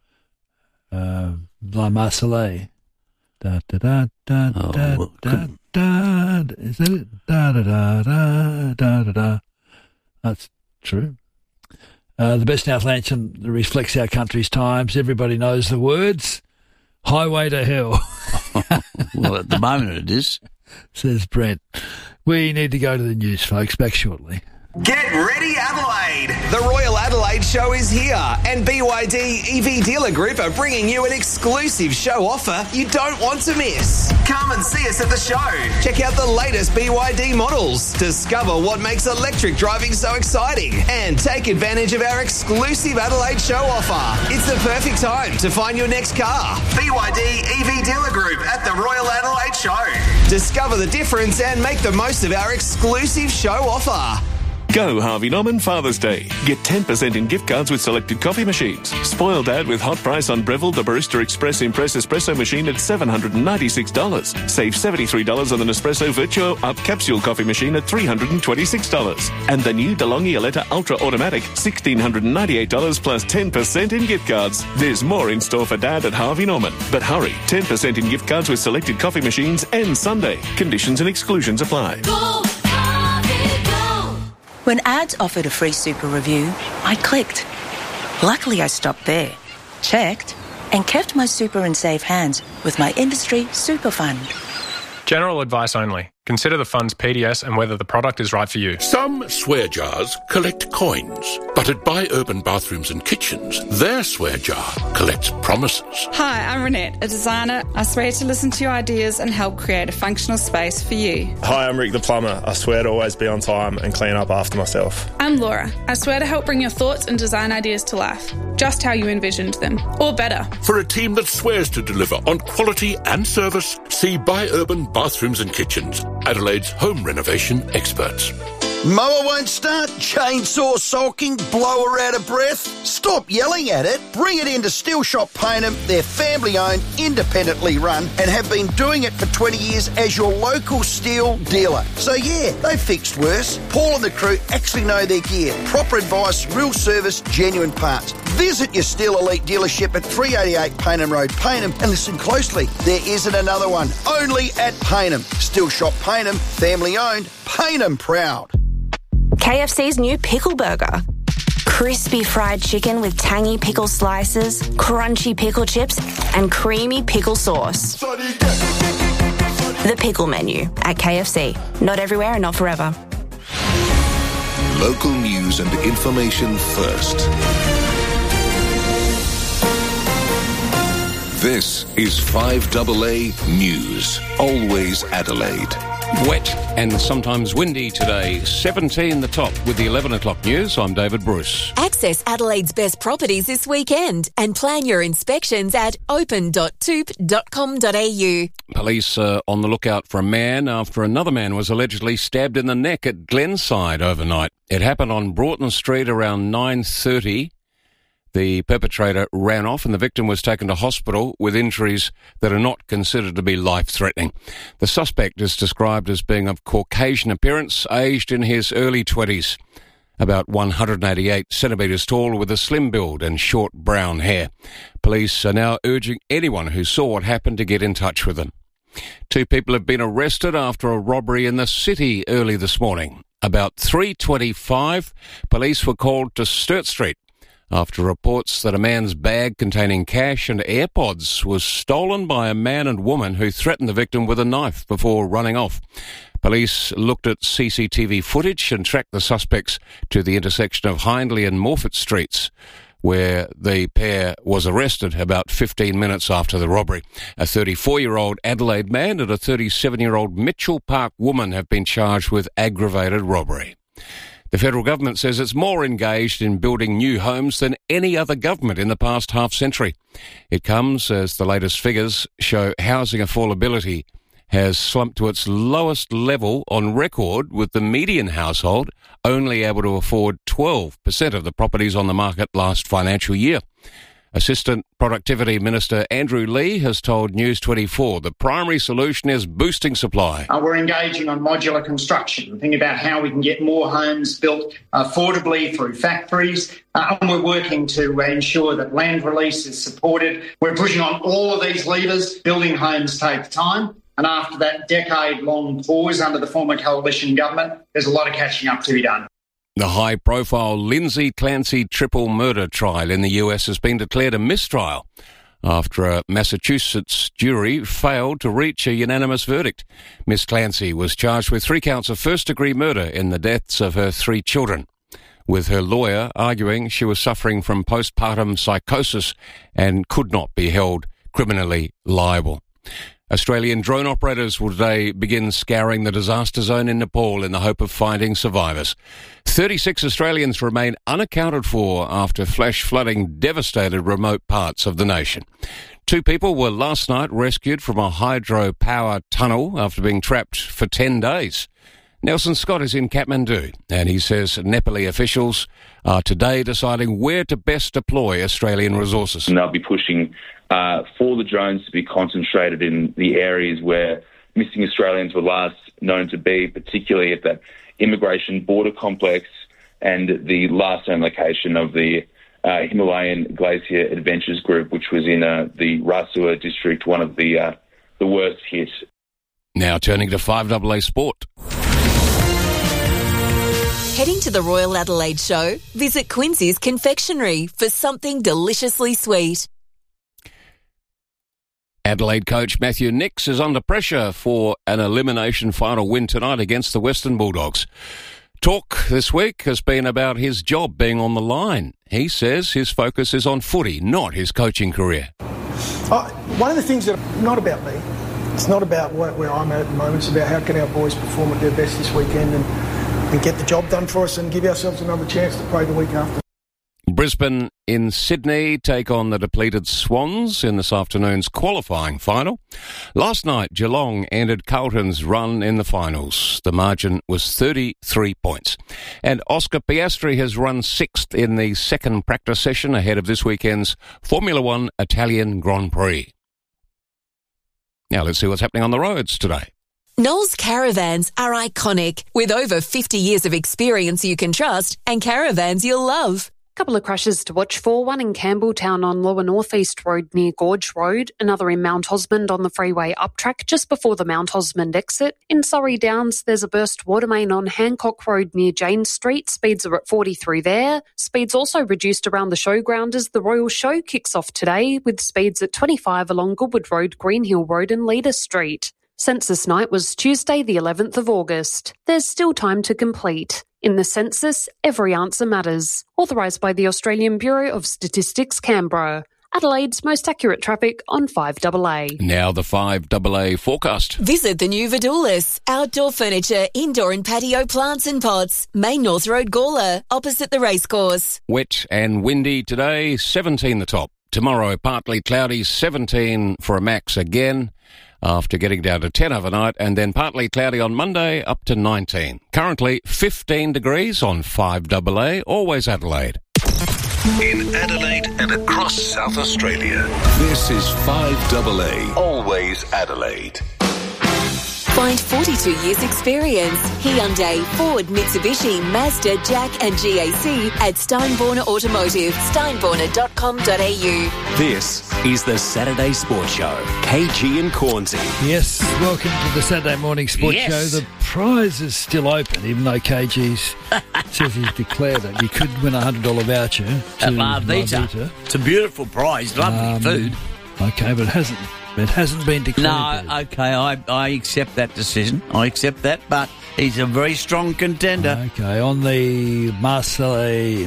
La Marseillaise. Da da da da da da da. Is that it? Da da da da da da da. That's true. The best South anthem reflects our country's times. Everybody knows the words. Highway to Hell. Well, at the moment it is. Says Brent. We need to go to the news, folks. Back shortly. Get ready, Adelaide! The Royal Adelaide Show is here, and BYD EV Dealer Group are bringing you an exclusive show offer you don't want to miss. Come and see us at the show. Check out the latest BYD models, discover what makes electric driving so exciting, and take advantage of our exclusive Adelaide Show offer. It's the perfect time to find your next car. BYD EV Dealer Group at the Royal Adelaide Show. Discover the difference and make the most of our exclusive show offer. Go Harvey Norman Father's Day. Get 10% in gift cards with selected coffee machines. Spoil Dad with hot price on Breville the Barista Express Impress Espresso machine at $796. Save $73 on the Nespresso Virtuo Up Capsule coffee machine at $326. And the new DeLonghi Aletta Ultra Automatic, $1,698 plus 10% in gift cards. There's more in store for Dad at Harvey Norman. But hurry, 10% in gift cards with selected coffee machines and Sunday. Conditions and exclusions apply. When ads offered a free super review, I clicked. Luckily, I stopped there, checked, and kept my super in safe hands with my industry super fund. General advice only. Consider the fund's PDS and whether the product is right for you. Some swear jars collect coins, but at Buy Urban Bathrooms and Kitchens, their swear jar collects promises. Hi, I'm Renette, a designer. I swear to listen to your ideas and help create a functional space for you. Hi, I'm Rick the plumber. I swear to always be on time and clean up after myself. I'm Laura. I swear to help bring your thoughts and design ideas to life, just how you envisioned them, or better. For a team that swears to deliver on quality and service, see Buy Urban Bathrooms and Kitchens, Adelaide's home renovation experts. Mower won't start? Chainsaw sulking? Blower out of breath? Stop yelling at it. Bring it into Steel Shop Payneham. They're family-owned, independently run, and have been doing it for 20 years as your local steel dealer. So yeah, they've fixed worse. Paul and the crew actually know their gear. Proper advice, real service, genuine parts. Visit your Steel Elite dealership at 388 Payneham Road, Payneham, and listen closely. There isn't another one. Only at Payneham. Steel Shop Payneham, family-owned, Payneham proud. KFC's new pickle burger. Crispy fried chicken with tangy pickle slices, crunchy pickle chips, and creamy pickle sauce. The pickle menu at KFC. Not everywhere and not forever. Local news and information first. This is 5AA News. Always Adelaide. Wet and sometimes windy today. 17 the top with the 11 o'clock news. I'm David Bruce. Access Adelaide's best properties this weekend and plan your inspections at open.toop.com.au. Police are on the lookout for a man after another man was allegedly stabbed in the neck at Glenside overnight. It happened on Broughton Street around 9:30. The perpetrator ran off and the victim was taken to hospital with injuries that are not considered to be life-threatening. The suspect is described as being of Caucasian appearance, aged in his early 20s, about 188 centimetres tall with a slim build and short brown hair. Police are now urging anyone who saw what happened to get in touch with them. 2 people have been arrested after a robbery in the city early this morning. About 3:25, police were called to Sturt Street after reports that a man's bag containing cash and AirPods was stolen by a man and woman who threatened the victim with a knife before running off. Police looked at CCTV footage and tracked the suspects to the intersection of Hindley and Morfett Streets, where the pair was arrested about 15 minutes after the robbery. A 34-year-old Adelaide man and a 37-year-old Mitchell Park woman have been charged with aggravated robbery. The federal government says it's more engaged in building new homes than any other government in the past half-century. It comes as the latest figures show housing affordability has slumped to its lowest level on record, with the median household only able to afford 12% of the properties on the market last financial year. Assistant Productivity Minister Andrew Lee has told News 24 the primary solution is boosting supply. We're engaging on modular construction, thinking about how we can get more homes built affordably through factories, and we're working to ensure that land release is supported. We're pushing on all of these levers. Building homes takes time, and after that decade-long pause under the former coalition government, there's a lot of catching up to be done. The high-profile Lindsay Clancy triple murder trial in the US has been declared a mistrial after a Massachusetts jury failed to reach a unanimous verdict. Miss Clancy was charged with 3 counts of first-degree murder in the deaths of her 3 children, with her lawyer arguing she was suffering from postpartum psychosis and could not be held criminally liable. Australian drone operators will today begin scouring the disaster zone in Nepal in the hope of finding survivors. 36 Australians remain unaccounted for after flash flooding devastated remote parts of the nation. 2 people were last night rescued from a hydropower tunnel after being trapped for 10 days. Nelson Scott is in Kathmandu, and he says Nepali officials are today deciding where to best deploy Australian resources. And they'll be pushing for the drones to be concentrated in the areas where missing Australians were last known to be, particularly at that immigration border complex and the last known location of the Himalayan Glacier Adventures Group, which was in the Rasua district, one of the worst hit. Now turning to 5AA Sport. Heading to the Royal Adelaide Show? Visit Quincy's Confectionery for something deliciously sweet. Adelaide coach Matthew Nicks is under pressure for an elimination final win tonight against the Western Bulldogs. Talk this week has been about his job being on the line. He says his focus is on footy, not his coaching career. One of the things that not about me, it's not about where I'm at the moment, it's about how can our boys perform at their best this weekend and get the job done for us and give ourselves another chance to play the week after. Brisbane in Sydney take on the depleted Swans in this afternoon's qualifying final. Last night, Geelong ended Carlton's run in the finals. The margin was 33 points. And Oscar Piastri has run 6th in the second practice session ahead of this weekend's Formula One Italian Grand Prix. Now let's see what's happening on the roads today. Knowles Caravans are iconic, with over 50 years of experience you can trust and caravans you'll love. Couple of crashes to watch for, one in Campbelltown on Lower North East Road near Gorge Road, another in Mount Osmond on the freeway uptrack just before the Mount Osmond exit. In Surrey Downs, there's a burst water main on Hancock Road near Jane Street. Speeds are at 40 through there. Speeds also reduced around the showground as the Royal Show kicks off today, with speeds at 25 along Goodwood Road, Greenhill Road and Leader Street. Census night was Tuesday the 11th of August. There's still time to complete. In the census, every answer matters. Authorised by the Australian Bureau of Statistics, Canberra. Adelaide's most accurate traffic on 5AA. Now the 5AA forecast. Visit the new Vidoulis. Outdoor furniture, indoor and patio plants and pots. Main North Road, Gawler, opposite the racecourse. Wet and windy today, 17 the top. Tomorrow, partly cloudy, 17 for a max again, after getting down to 10 overnight, and then partly cloudy on Monday, up to 19. Currently 15 degrees on 5AA, always Adelaide. In Adelaide and across South Australia, this is 5AA, always Adelaide. Find 42 years experience. Hyundai, Ford, Mitsubishi, Mazda, Jack and GAC at Steinborner Automotive. Steinborner.com.au. This is the Saturday Sports Show. KG and Cornsey. Yes, welcome to the Saturday Morning Sports Show. The prize is still open, even though KG's says he's declared it. You could win a $100 voucher to La Vita. It's a beautiful prize, lovely food. Okay, but it hasn't been declared. No, okay, I accept that decision. I accept that, but he's a very strong contender. Okay, on the Marseille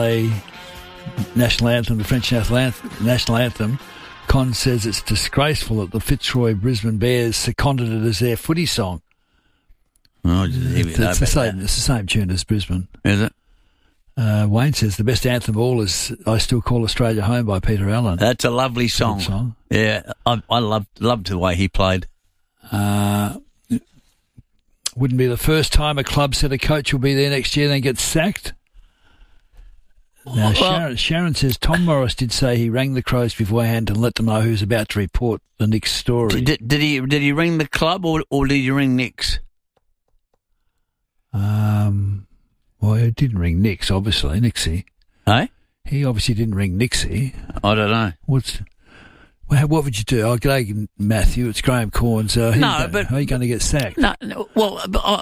national anthem, the French national anthem, Con says it's disgraceful that the Fitzroy Brisbane Bears seconded it as their footy song. Oh, it's the same tune as Brisbane. Is it? Wayne says the best anthem of all is I Still Call Australia Home by Peter Allen. That's a lovely song. Yeah, I loved the way he played. Wouldn't be the first time a club said a coach will be there next year and then gets sacked. Now, Sharon says Tom Morris did say he rang the Crows beforehand and let them know who's about to report the Nicks story. Did he ring the club or did he ring Nicks? Well, he didn't ring Nicks, obviously. Nixie. Eh? He obviously didn't ring Nixie. I don't know. What would you do? Oh, g'day, Matthew. It's Graham Corns. How are you going to get sacked? No. Well,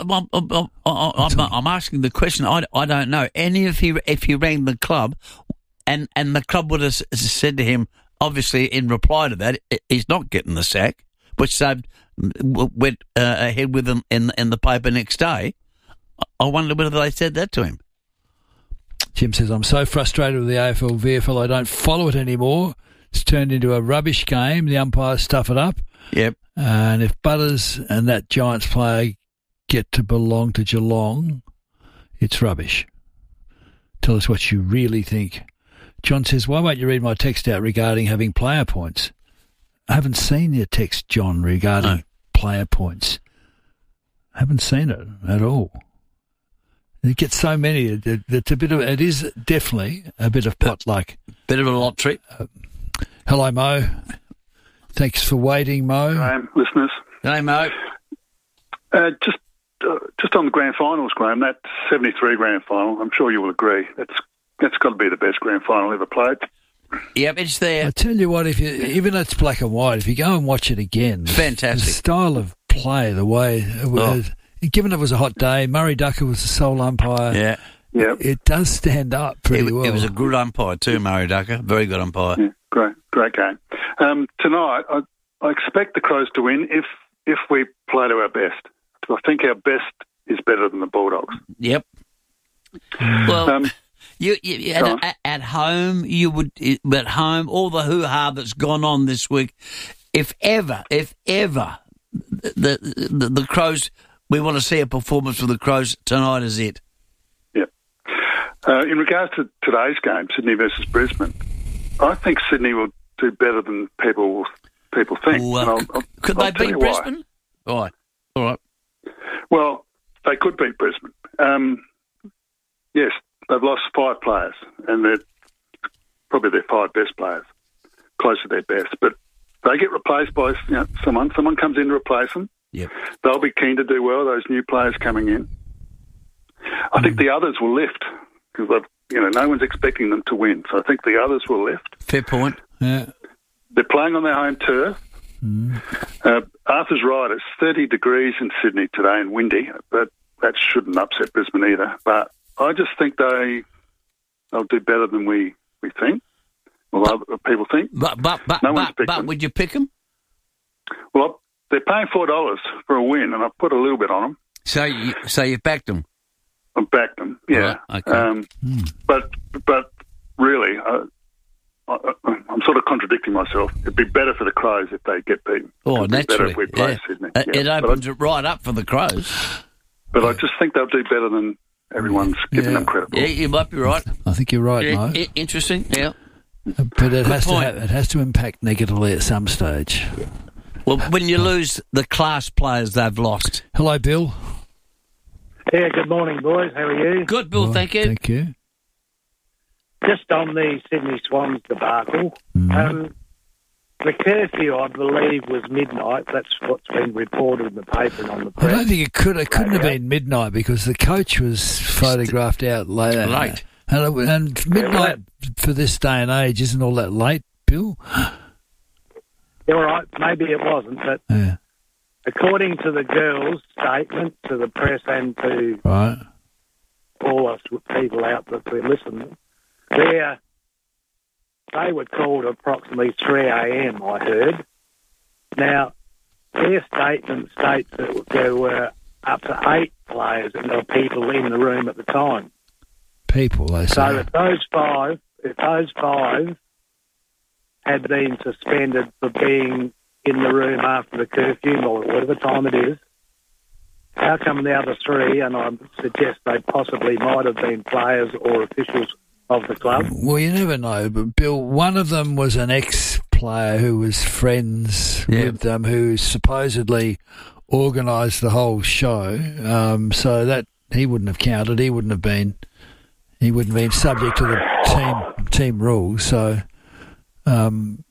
I'm asking the question. I don't know. If he rang the club, and the club would have said to him, obviously in reply to that, he's not getting the sack, which they went ahead with him in the paper next day. I wonder whether they said that to him. Jim says, I'm so frustrated with the AFL VFL I don't follow it anymore. It's turned into a rubbish game. The umpires stuff it up. Yep. And if Butters and that Giants player get to belong to Geelong, it's rubbish. Tell us what you really think. John says, why won't you read my text out regarding having player points? I haven't seen your text, John, regarding player points. I haven't seen it at all. You get so many. It is definitely a bit of potluck. Bit of a lottery. Hello, Mo. Thanks for waiting, Mo. Graham, listeners. Hey, Mo. Just on the grand finals, Graham, that 73 grand final, I'm sure you will agree, that's got to be the best grand final ever played. Yep, it's there. I tell you what, even though it's black and white, if you go and watch it again, fantastic. The style of play, the way it was, given it was a hot day, Murray Ducker was the sole umpire. Yeah. Yep. It does stand up pretty well. It was a good umpire too, Murray Ducker. Very good umpire. Yeah, great game. Tonight, I expect the Crows to win if we play to our best. I think our best is better than the Bulldogs. Yep. Well, you at home, you would at home all the hoo-ha that's gone on this week. If ever, the Crows, we want to see a performance for the Crows tonight. Is it? Yeah. In regards to today's game, Sydney versus Brisbane, I think Sydney will do better than people think. Could they beat Brisbane? All right. Well, they could beat Brisbane. Yes, they've lost 5 players, and they're probably their 5 best players, close to their best. But they get replaced by someone. Someone comes in to replace them. Yep. They'll be keen to do well, those new players coming in. I think the others will lift because no one's expecting them to win. So I think the others will lift. Fair point. Yeah. They're playing on their home turf. Arthur's right. It's 30 degrees in Sydney today and windy, but that shouldn't upset Brisbane either. But I just think they'll do better than we think, or other people think. But would you pick them? Well, they're paying $4 for a win, and I've put a little bit on them. So you backed them? I backed them, yeah. Right, okay. But really, I'm sort of contradicting myself. It'd be better for the Crows if they get beaten. Oh, It'd naturally. be better if we play Sydney. It opens it right up for the Crows. But I just think they'll do better than everyone's giving them credit for. Yeah, you might be right. I think you're right, Mo. Interesting, yeah. But it has to impact negatively at some stage. Well, when you lose the class players they've lost. Hello, Bill. Yeah, good morning, boys. How are you? Good, Bill, thank you. Thank you. Just on the Sydney Swans debacle, the curfew, I believe, was midnight. That's what's been reported in the paper and on the press. I don't think it couldn't have been midnight because the coach was photographed out later. Late. And midnight for this day and age isn't all that late, Bill. You're right, maybe it wasn't, but according to the girls' statement to the press and to all us people out that we're listening, they were called approximately 3 a.m., I heard. Now, their statement states that there were up to 8 players and there were people in the room at the time. People, they say. So if those five had been suspended for being in the room after the curfew or whatever time it is, how come the other 3, and I suggest they possibly might have been players or officials of the club? Well, you never know, but Bill, one of them was an ex-player who was friends with them, who supposedly organised the whole show, so that he wouldn't have counted. He wouldn't have been subject to the team rules. So, and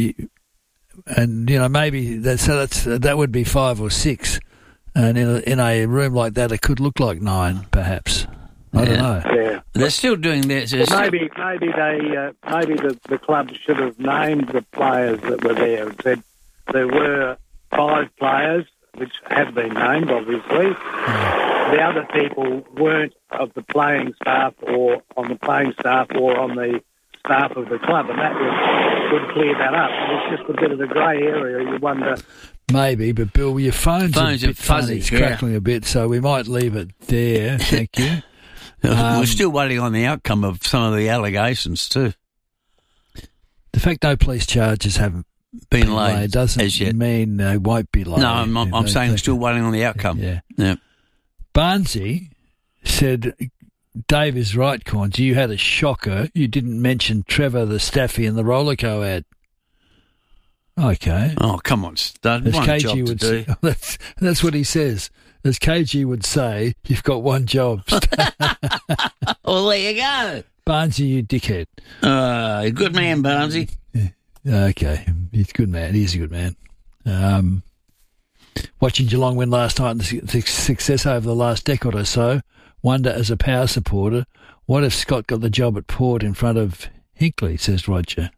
maybe that would be 5 or 6, and in a room like that, it could look like 9, perhaps. I don't know. Yeah. They're still doing this. Maybe the club should have named the players that were there and said there were 5 players, which have been named, obviously. The other people weren't of the playing staff or on the playing staff or on the staff of the club, and that would clear that up. It's just a bit of a grey area. You wonder. Maybe, but Bill, your phone's a bit fuzzy. It's crackling a bit, so we might leave it there. Thank you. We're still waiting on the outcome of some of the allegations too. The fact no police charges haven't been laid doesn't mean they won't be laid. No, I'm saying we're still waiting on the outcome. Yeah. Barnesy said, Dave is right, Corns. You had a shocker. You didn't mention Trevor the Staffy in the Rollerco ad. Okay. Oh, come on, stud. As One KG job to would do. say, that's what he says. As KG would say, you've got one job. Well, there you go. Barnesy, you dickhead. Good man, Barnesy. Okay. He's a good man. He's a good man. Watching Geelong win last night and the success over the last decade or so, wonder as a power supporter, what if Scott got the job at Port in front of Hinkley, says Roger.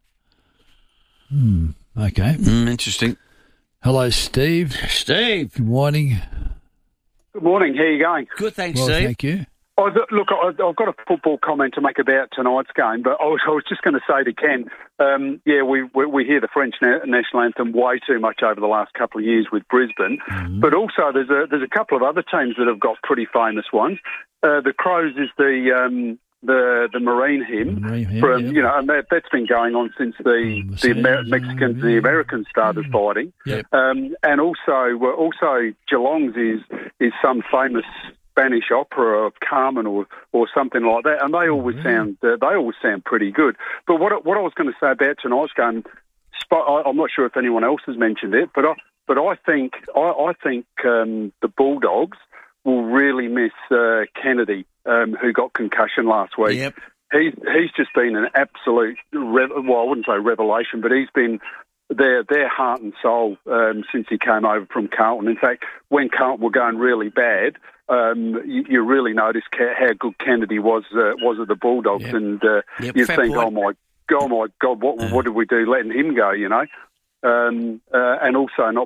Okay. Interesting. Hello, Steve. Steve. Good morning. Good morning. How are you going? Good, thanks, well, Steve. Thank you. I've got a football comment to make about tonight's game, but I was just going to say to Ken, we hear the French national anthem way too much over the last couple of years with Brisbane, but also there's a couple of other teams that have got pretty famous ones. The Crows is the Marine hymn, and that's been going on since the Mexicans and the Americans started fighting. Yep. And also Geelong's is some famous Spanish opera of Carmen or something like that, and they always sound pretty good. But what I was going to say about tonight's game, I'm not sure if anyone else has mentioned it, but I think the Bulldogs will really miss Kennedy, who got concussion last week. Yep. He's just been an absolute, I wouldn't say revelation, but he's been their heart and soul since he came over from Carlton. In fact, when Carlton were going really bad, you really noticed how good Kennedy was at the Bulldogs, and you think, oh my God, what did we do letting him go? And also not